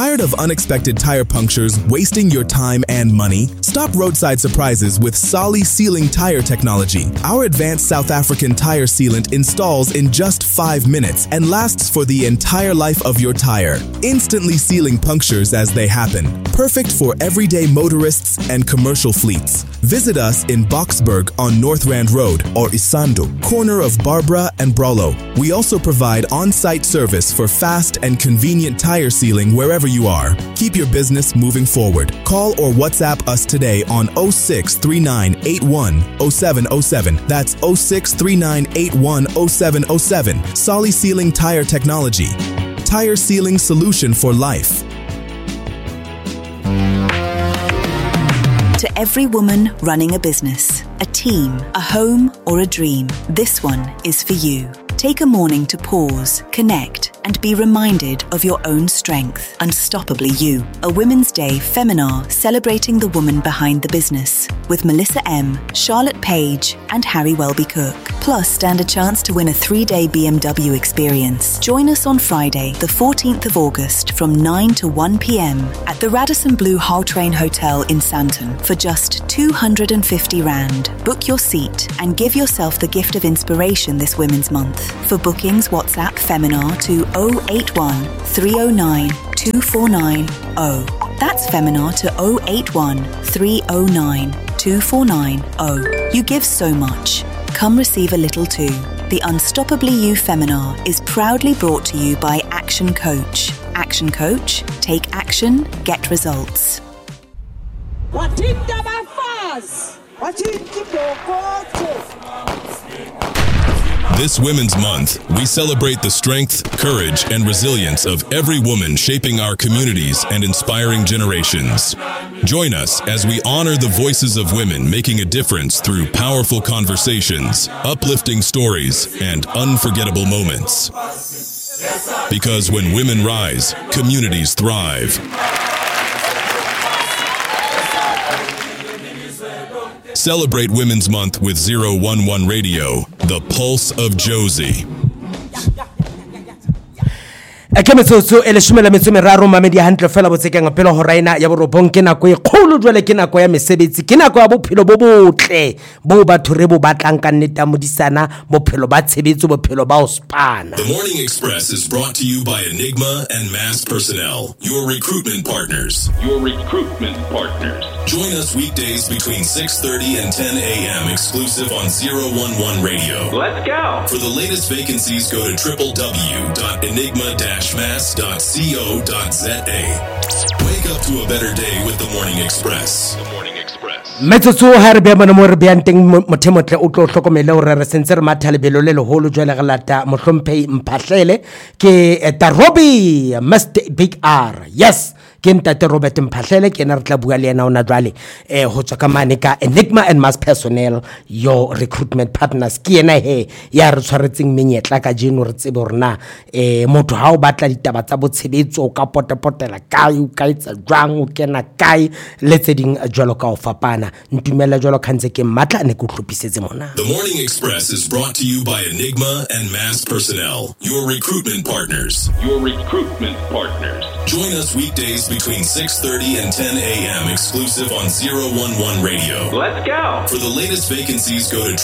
Tired of unexpected tire punctures wasting your time and money? Stop roadside surprises with Solly Sealing Tire Technology. Our advanced South African tire sealant installs in just 5 minutes and lasts for the entire life of your tire, instantly sealing punctures as they happen. Perfect for everyday motorists and commercial fleets. Visit us in Boksburg on North Rand Road or Isando, corner of Barbara and Brolo. We also provide on-site service for fast and convenient tire sealing wherever you are. Keep your business moving forward. Call or WhatsApp us today on 0639810707. That's 0639810707. Solly Sealing Tire Technology. Tire sealing solution for life. To every woman running a business, a team, a home, or a dream, this one is for you. Take a morning to pause, connect, and be reminded of your own strength. Unstoppably You, a Women's Day Feminar celebrating the woman behind the business with Melissa M., Charlotte Page, and Harry Welby Cook. Plus, stand a chance to win a 3-day BMW experience. Join us on Friday, the 14th of August from 9 to 1 p.m. at the Radisson Blu Hull Train Hotel in Sandton for just 250 Rand. Book your seat and give yourself the gift of inspiration this Women's Month. For bookings, WhatsApp Feminar to 081 309 2490. That's Feminar to 081 309 2490. You give so much. Come receive a little too. The Unstoppably You Feminar is proudly brought to you by Action Coach. Action Coach, take action, get results. This Women's Month, we celebrate the strength, courage, and resilience of every woman shaping our communities and inspiring generations. Join us as we honor the voices of women making a difference through powerful conversations, uplifting stories, and unforgettable moments. Because when women rise, communities thrive. Celebrate Women's Month with 011 Radio, the pulse of Josie. Metsotso e leshome le metso meraro mamedi hantle fela botsekeng pelo ho raina ya borobong ke nako e kgolo jwale ke nako ya mesebetsi ke nako ya bophelo bo botle bo batho re bo batlang ka nnete modisana bophelo ba tshebetso bophelo ba ospana. The Morning Express is brought to you by Enigma and Mass Personnel, your recruitment partners. Join us weekdays between 6:30 and 10 a.m. exclusive on 011 Radio. Let's go. For the latest vacancies, go to www.enigma-mass.co.za. Wake up to a better day with the Morning Express. Metsotso ha re be mona mo re beanteng mothemotle o tlo hlokomela o re sentse re matha lebelo le leholo jwale ga lata mohlomphehi Mphahlele ke Tarobi Mr Big R. Yes, ke ntate Robert Mphahlele ke na re tla bua le yena ona jwale ho tswa ka mane ka Enigma and Mass Personnel, your recruitment partners. Ke yena he ya re tshwaretseng menyetla ka jeno re tsebe rena motho ha o batla ditaba tsa botshebetso o ka potela kae o ka etsa jwang o kena kae le tse ding jwalo ka o fapana ntumela jwalo khantse ke matla ne go tlhopisetse mona. The Morning Express is brought to you by Enigma and Mass Personnel, your recruitment partners. Join us weekdays between 6:30 and 10 a.m. exclusive on 011 Radio. Let's go. For the latest vacancies, go to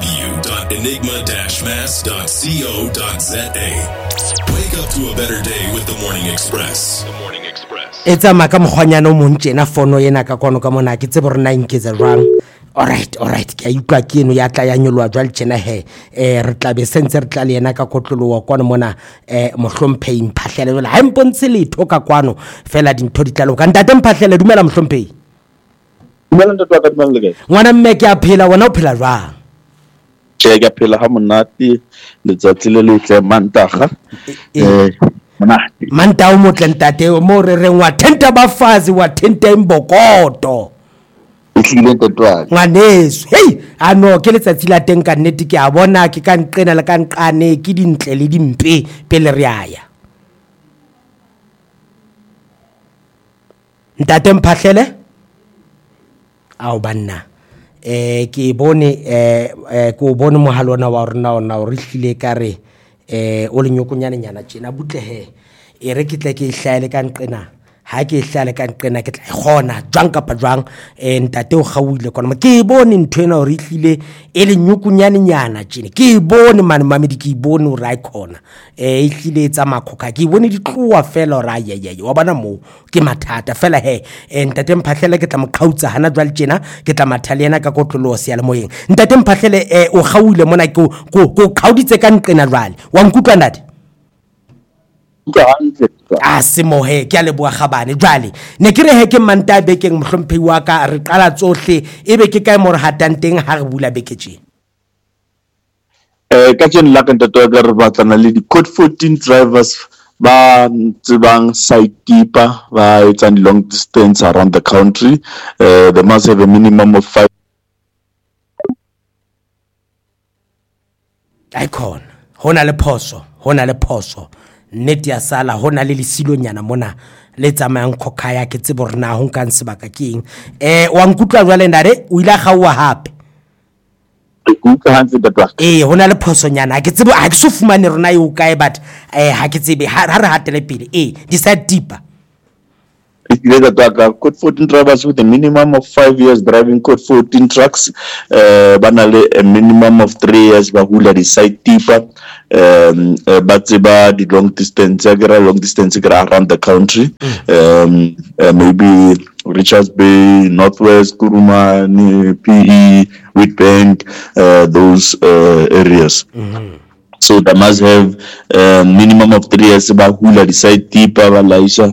www.enigma-mass.co.za. Wake up to a better day with the Morning Express. Etsa maka mogwanyana o montse na fono yena ka kono ka mona ke tsebo rena inketsa jwang. Alright, ke a utlwa ke eno ya tla ya nyolwa jwale tjena he re tla be sentse re tla le yena ka kotlolo wa kwana mona mohlomphehi Mphahlele jwale ha mpontse letho ka kwano fela dintho di tla loka. Ntate Mphahlele dumela mohlomphehi. Dumela ntate wa ka dumela le ngwana mme ke a phela wena o phela jwang? Ke a phela ha monate letsatsi le letle Mantaga Manta o motle ntate mo re reng wa tenta bafazi wa tenta imbokoto ehlile ntetwa ngwaneso hey ano ke letsatsi la teng ka nnete ke a bona ke ka nqena le ka nqane ke dintle le dimpe pele re aya ntate Mphahlele ao banna ke bone ko bone mohalona wa rona ona o re hlile ka re o le nyokonyana nyana tjena butlehe e re ke tle ke ihlaele ka nqena ha ke hlale ka nqena ke tla khona jwang kapa jwang ntate o gauile kona ke bone ntwena o rihlile e le nyukunyane nyana tjene ke bone man mamedi ke bone o ra khona e hlile tsa makhoka ke bone di tloa fela ra ye wa bana mo ke mathata fela he ntate Mphahlele ke tla moqhautsa hana jwale tjena ke tla mathalena ka kotlolo se ya le moyeng ntate Mphahlele o gauile mona ko khauditse ka nqena jwale wa nkutlwa ndate semohe ke a leboa gabane jwale ne ke re he ke manta bekeng mohlomphehi wa ka re qala tsohle ebe ke kae mo re hatang teng ha re bula beke tjena ka tsena la ka ntate wa ka re batlana le di code 14 drivers ba tsebang side keeper ba etsang long distance around the country. They must have a minimum of 5 icon hona le phoso nnete ya sala hona le lesilonyana mona le tsamayang khokaya ke tsebo rena ho nka sebaka ke eng wa nkutlwa jwale ndare o ile gaua hape hona le phosonyana ke tsebo ha ke so fumane rena e o kae but ha ke tsebe ha re hatele pele decide deeper. Code 14 drivers with a minimum of 5 years driving code 14 trucks, banale a minimum of 3 years bahula di side tipper, batseba di long distance around the country, maybe Richards Bay, Northwest, Kuruma, PE, Witbank, those areas. So they must have minimum of 3 years bahula di side tipper, balaisha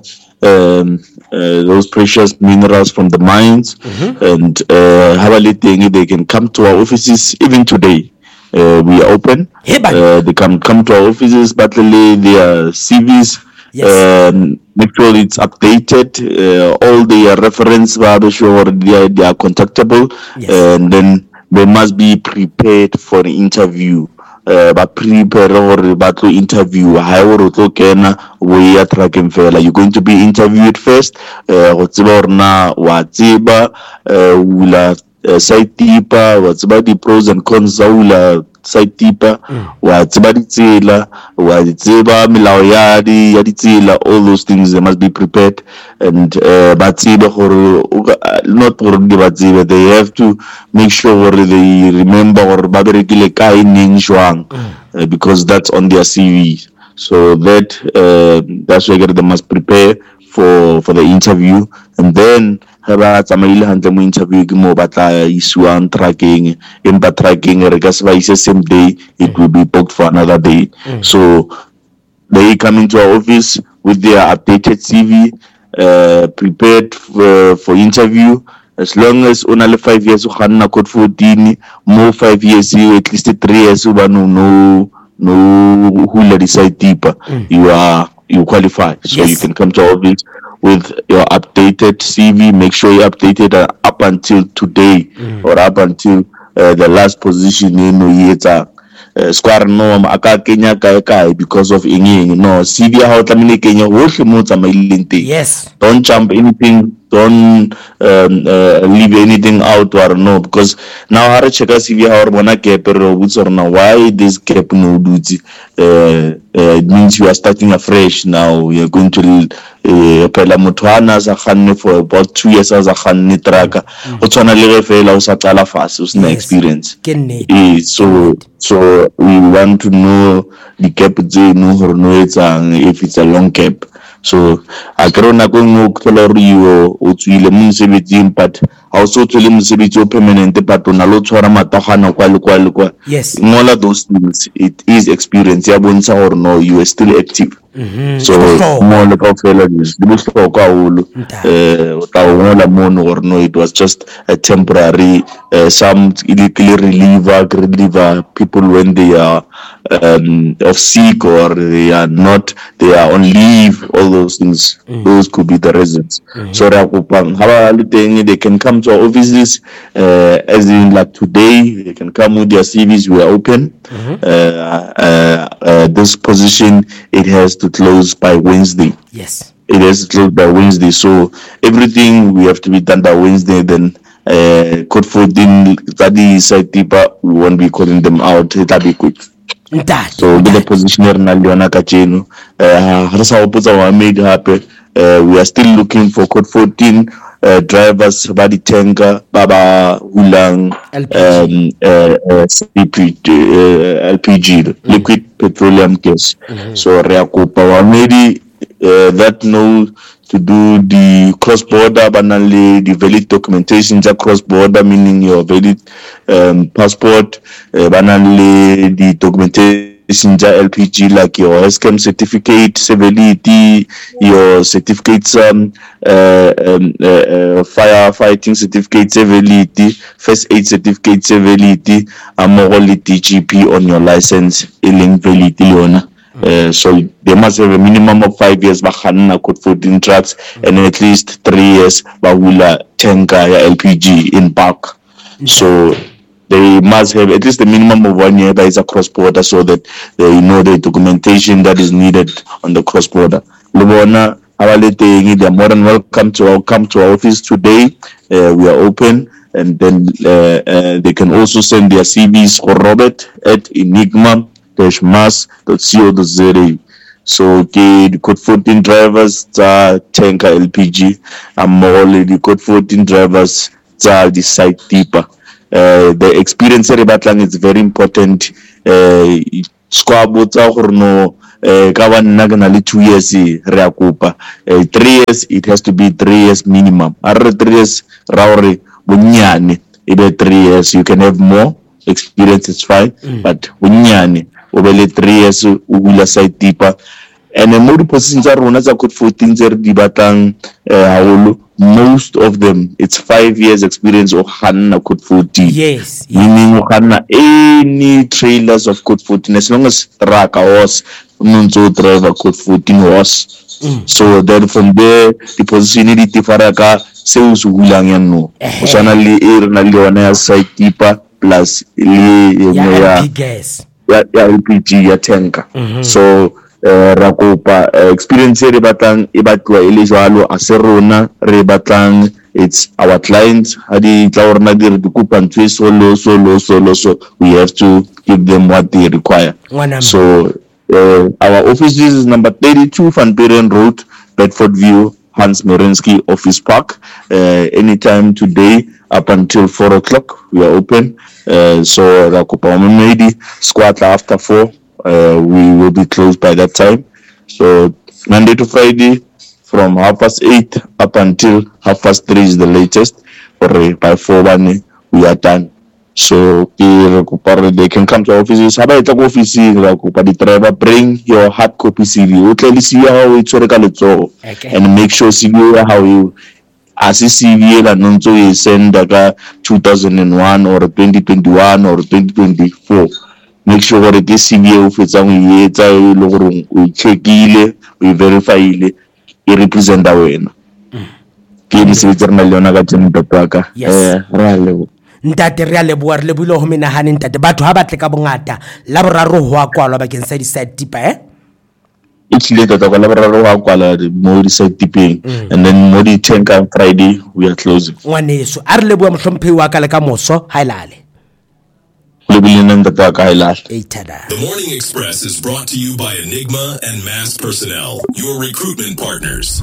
those precious minerals from the mines, and they can come to our offices even today. We are open. They can come to our offices, battle their CVs. Make sure it's updated. All the reference, sure they are contactable, and then they must be prepared for the interview. Ba prepare or ba to interview ha o tlo kena we ya tracking fela. You're going to be interviewed first go tseba rena wa tseba ula side tipper wa tseba di pros and cons za ula side tipper wa tseba ditsela wa tseba melao ya ditsela. All those things they must be prepared, and ba tsebe gore not gore di ba tsebe, they have to make sure they remember or ba berekile kae neng jwang, because that's on their CV. So that's why they must prepare for the interview, and then ba tsamaile hantle mo interview ke mo batla isuang tracking re ka se ba ise same day, it will be booked for another day. So they come into our office with their updated CV, prepared for interview. As long as only 5 years ukhanna code 14, more 5 years, at least 3 years no hula decide deeper, you qualify. So you can come to our office with your updated CV. Make sure you updated up until today or up until the last position in yeta square no aka Kenya kai because of inging no CV how tlamile Kenya hohle mo tsamaileng teng. Yes, don't jump anything, don't leave anything out or no, because now ha re check CV ha re bona gap re botsa rena why this gap no duty. It means you are starting afresh now. You're going to pela motho ana sa khanne for about 2 years as a khanne truck o tsona le fela o sa tsala fast o sna experience. So we want to know the gap no gore no etsang if it's a long gap. So a corona go no tlola rio o tswile mo mosebetsing, but also tswile mosebetsi o permanent, but ona lo tshwara matagana kwa. Yes, all of those things, it is experience ya bontsha or no you are still active. So more like of failures the most of or no, it was just a temporary some reliever people when they are off sick or they are on leave, all those things, those could be the reasons. So they can come to our offices, as in like today they can come with their CVs. We are open. This position, it has to close by Wednesday. Yes, it has to close by Wednesday, so everything we have to be done by Wednesday. Then code 14 study side tipper, we won't be calling them out, it'll be quick. So the position na liona ka tseno re sa opotsa wa made hape We are still looking for code 14 drivers ba di tanker ba ba hulang LPG, liquid petroleum gas. So re a kopa wa medi that know to do the cross-border, banally the valid documentation ja cross-border, meaning your valid passport, banally the documentation ja LPG, like your SCAM certificate, civility, your certificates, firefighting certificate, civility, first aid certificate, civility, amorally DGP on your license, illing validity leona. So they must have a minimum of 5 years bahanna code 14 trucks and at least 3 years bahula tanker LPG in bulk. So they must have at least a minimum of 1 year by a cross border, so that they know the documentation that is needed on the cross border. Lubona, they are more than welcome to come to our office today. We are open, and then they can also send their CVs for Robert at enigma-mas.co.za. So the code 14 drivers tanker LPG, and more the code 14 drivers the site deeper. The experience is very important. Squabo no kawan naganali 2 years re 3 years, it has to be 3 years minimum. 3 years rauri bunyani, it 3 years. You can have more experience, it's fine, but bunyani obele 3 years ula site deeper. And the more positions are run as a code 14 di batang most of them it's 5 years experience or Hanna code 14. Yes. Meaning Hanna any trailers of code 14 as long as truck was non-so driver code 14 was. So then from there the position ni tifaraka sales hulang yan no. Usana li na liona site keeper plus li gas. Ya LPG ya tanker. So rakopa experience re batlang e batwa ile jwalo a serona re batlang, it's our clients hadi tlaorna dire dikupa ntwe solo so we have to give them what they require. So our office is number 32 Van Buren Road, Bedford View, Hans Merensky Office Park. Anytime today up until 4 o'clock we are open. So rakopa maybe squat after 4. We will be closed by that time. So Monday to Friday from 8:30 up until 3:30 is the latest. Or by 4:00 we are done. So they can come to our offices. How about office? The driver bring your hard copy CV. We clearly see how it's and make sure CV how you as a CV and non so you send 2001 or 2021 or 2024. Make sure that this CV we check it, we verify it, represent our win. Yes. Ntate re a leboa re lebile ho menahane ntate batho ha batle ka bongata la boraro ho a kwalwa bakeng sa di site tipa It's later to collaborate with more site tipping and then more the tanker Friday we are closing. Ngwaneso a re leboa mohlomphehi wa ka le ka moso ha ilale. The Morning Express is brought to you by Enigma and Mass Personnel, your recruitment partners.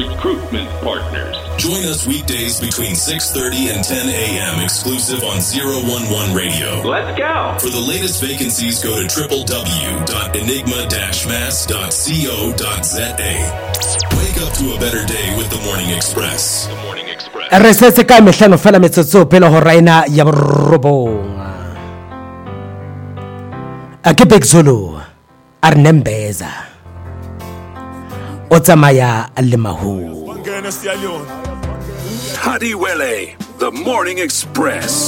Join us weekdays between 6:30 and 10 a.m. exclusive on 011 Radio. Let's go. For the latest vacancies, go to www.enigma-mass.co.za. Wake up to a better day with the Morning Express. Re se ka mehlano fela metsotso pele ho raina ya borobong. Ake Big Zulu Arnembeza Otsamaya Alimahu Hadiwele, the Morning Express.